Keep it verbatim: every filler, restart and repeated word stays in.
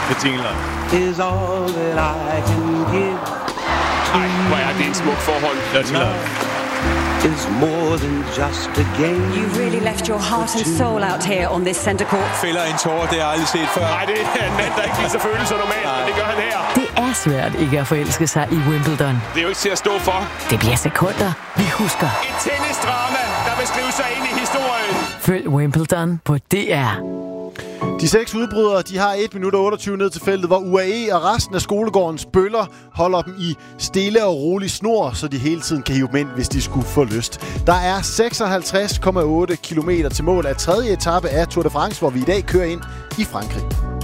Bettina Love. Is all that I can give. Ej, hvor er det en smuk forhold. Bettina Love. Is more than just a game. You really left your heart and soul out here on this center court. Fælder en tårer, det har jeg aldrig set før. Nej, det er en mand, der ikke viser følelser normalt, men det gør han her. Det er svært ikke at forelske sig i Wimbledon. Det er jo ikke til at stå for. Det bliver sekunder, vi husker. Et tennisdrama, der vil skrive sig ind i historien. Følg Wimbledon på D R. De seks udbrydere, de har et minut og otteogtyve ned til feltet, hvor U A E og resten af skolegårdens bøller holder dem i stille og rolig snor, så de hele tiden kan hive dem ind, hvis de skulle få lyst. Der er seksoghalvtreds komma otte kilometer til mål af tredje etape af Tour de France, hvor vi i dag kører ind i Frankrig.